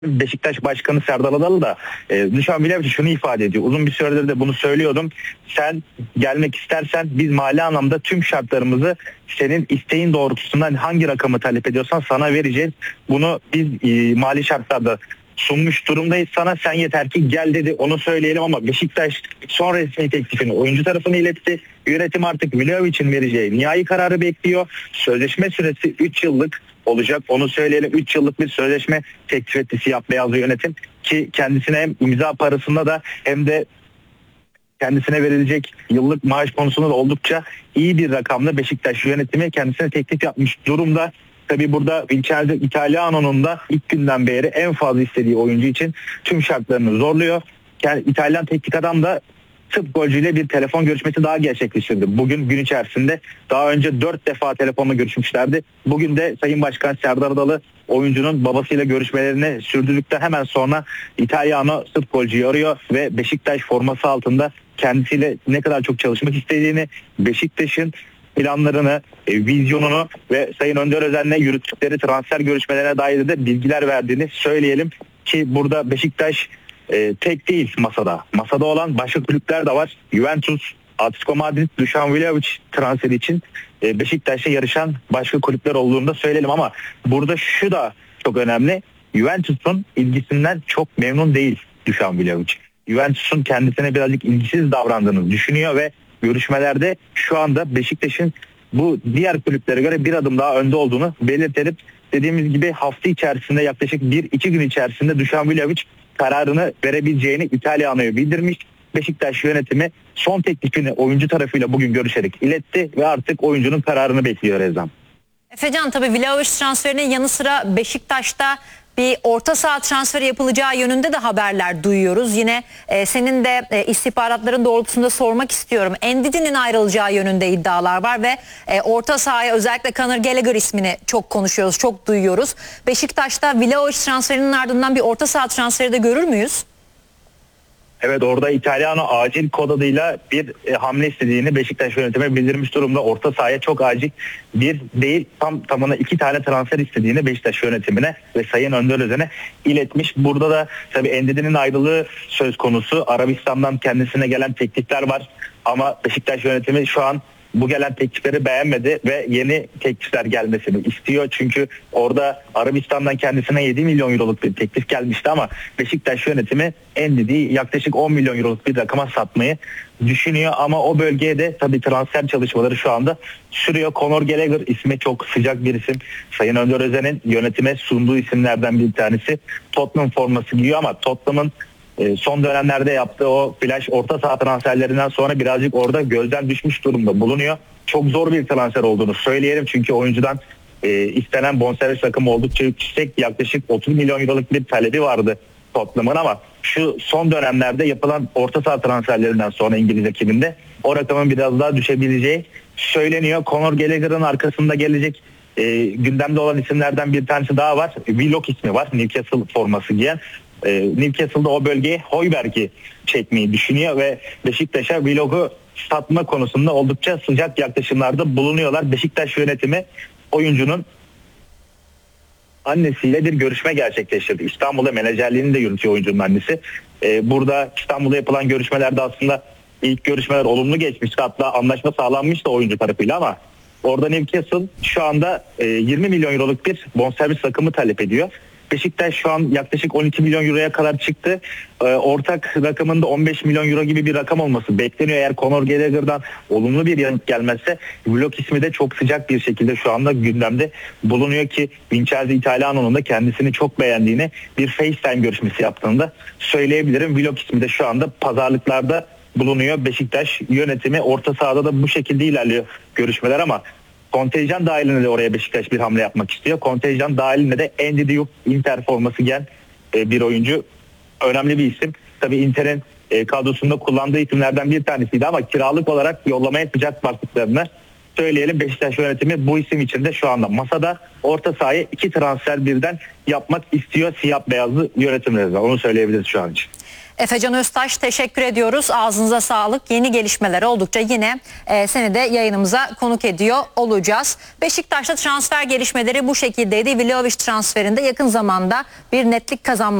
Beşiktaş Başkanı Serdar Adalı da Dušan Vlahović şunu ifade ediyor. Uzun bir süredir de bunu söylüyordum. Sen gelmek istersen biz mali anlamda tüm şartlarımızı senin isteğin doğrultusunda hangi rakamı talep ediyorsan sana vereceğiz. Bunu biz mali şartlarda sunmuş durumdayız sana. Sen yeter ki gel dedi. Onu söyleyelim ama Beşiktaş son resmi teklifini oyuncu tarafına iletti. Yönetim artık Vlahović'in vereceği nihai kararı bekliyor. Sözleşme süresi 3 yıllık olacak. Onu söyleyelim. 3 yıllık bir sözleşme teklif etti siyah beyazlı yönetim ki kendisine hem imza parasında da hem de kendisine verilecek yıllık maaş konusunda da oldukça iyi bir rakamla Beşiktaş yönetimi kendisine teklif yapmış durumda. Tabi burada Vincenzo Italiano'nun da ilk günden beri en fazla istediği oyuncu için tüm şartlarını zorluyor. Yani İtalyan teknik adam da tıp golcüyle bir telefon görüşmesi daha gerçekleştirdi. Bugün gün içerisinde daha önce 4 defa telefonla görüşmüşlerdi. Bugün de Sayın Başkan Serdar Adalı oyuncunun babasıyla görüşmelerini sürdürdükten hemen sonra İtalyano tıp golcüyü arıyor ve Beşiktaş forması altında kendisiyle ne kadar çok çalışmak istediğini, Beşiktaş'ın planlarını, vizyonunu ve Sayın Önder Özen'le yürüttükleri transfer görüşmelerine dair de bilgiler verdiğini söyleyelim ki burada Beşiktaş tek değil masada. Masada olan başka kulüpler de var. Juventus, Atletico Madrid, Dušan Vlahović transferi için Beşiktaş'ta yarışan başka kulüpler olduğunu da söyleyelim ama burada şu da çok önemli. Juventus'un ilgisinden çok memnun değil Dušan Vlahović. Juventus'un kendisine birazcık ilgisiz davrandığını düşünüyor ve görüşmelerde şu anda Beşiktaş'ın bu diğer kulüplere göre bir adım daha önde olduğunu belirterek dediğimiz gibi hafta içerisinde yaklaşık 1-2 gün içerisinde Dušan Vlahović kararını verebileceğini İtalyano'ya bildirmiş. Beşiktaş yönetimi son teklifini oyuncu tarafıyla bugün görüşerek iletti ve artık oyuncunun kararını bekliyor Rezan. Efecan, tabii Vlahović transferinin yanı sıra Beşiktaş'ta bir orta saha transferi yapılacağı yönünde de haberler duyuyoruz. Yine senin de istihbaratların doğrultusunda sormak istiyorum. Ndidi'nin ayrılacağı yönünde iddialar var ve orta sahaya özellikle Conor Gallagher ismini çok konuşuyoruz, çok duyuyoruz. Beşiktaş'ta Vlahović transferinin ardından bir orta saha transferi de görür müyüz? Evet, orada İtalyano acil kod adıyla bir hamle istediğini Beşiktaş yönetime bildirmiş durumda. Orta sahaya çok acil bir değil tamına 2 tane transfer istediğini Beşiktaş yönetimine ve Sayın Önder Özen'e iletmiş. Burada da tabii Ndidi'nin ayrılığı söz konusu. Arabistan'dan kendisine gelen teklifler var ama Beşiktaş yönetimi şu an bu gelen teklifleri beğenmedi ve yeni teklifler gelmesini istiyor. Çünkü orada Arabistan'dan kendisine 7 milyon euroluk bir teklif gelmişti ama Beşiktaş yönetimi Ndidi'yi yaklaşık 10 milyon euroluk bir rakama satmayı düşünüyor. Ama o bölgeye de tabii transfer çalışmaları şu anda sürüyor. Conor Gallagher ismi çok sıcak bir isim. Sayın Önder Özen'in yönetime sunduğu isimlerden bir tanesi. Tottenham forması giyiyor ama Tottenham'ın son dönemlerde yaptığı o flash orta saha transferlerinden sonra birazcık orada gözden düşmüş durumda bulunuyor. Çok zor bir transfer olduğunu söyleyelim çünkü oyuncudan istenen bonservis rakamı oldukça yüksek, yaklaşık 30 milyon euroluk bir talebi vardı Tottenham'ın ama şu son dönemlerde yapılan orta saha transferlerinden sonra İngiliz ekibinde o rakamın biraz daha düşebileceği söyleniyor. Conor Gallagher'ın arkasında gelecek gündemde olan isimlerden bir tanesi daha var. Willock ismi var. Newcastle forması giyen. Newcastle'da o bölgeye Højbjerg'i çekmeyi düşünüyor ve Beşiktaş'a Willock'u satma konusunda oldukça sıcak yaklaşımlarda bulunuyorlar. Beşiktaş yönetimi oyuncunun annesiyle bir görüşme gerçekleştirdi. İstanbul'da menajerliğini de yürütüyor oyuncunun annesi. Burada İstanbul'da yapılan görüşmelerde aslında ilk görüşmeler olumlu geçmişti. Hatta anlaşma sağlanmıştı oyuncu tarafıyla ama orada Newcastle şu anda 20 milyon euroluk bir bonservis rakamı talep ediyor. Beşiktaş şu an yaklaşık 12 milyon euroya kadar çıktı. Ortak rakamında 15 milyon euro gibi bir rakam olması bekleniyor. Eğer Conor Gallagher'dan olumlu bir yanıt gelmezse Vlahović ismi de çok sıcak bir şekilde şu anda gündemde bulunuyor ki Vincenzo Italiano'nun da kendisini çok beğendiğini bir FaceTime görüşmesi yaptığında söyleyebilirim. Vlahović ismi de şu anda pazarlıklarda bulunuyor. Beşiktaş yönetimi orta sahada da bu şekilde ilerliyor görüşmeler ama kontenjan dahilinde de oraya Beşiktaş bir hamle yapmak istiyor. Kontenjan dahilinde de Ndidi Diop Inter forması giyen bir oyuncu. Önemli bir isim. Tabii Inter'in kadrosunda kullandığı isimlerden bir tanesiydi ama kiralık olarak yollamaya sıcak baktıklarını söyleyelim. Beşiktaş yönetimi bu isim için de şu anda masada orta sahaya 2 transfer birden yapmak istiyor siyah beyazlı yönetimler. Onu söyleyebiliriz şu an için. Efecan Öztaş, teşekkür ediyoruz. Ağzınıza sağlık. Yeni gelişmeler oldukça yine seni de yayınımıza konuk ediyor olacağız. Beşiktaş'ta transfer gelişmeleri bu şekildeydi. Vlahovic transferinde yakın zamanda bir netlik kazanması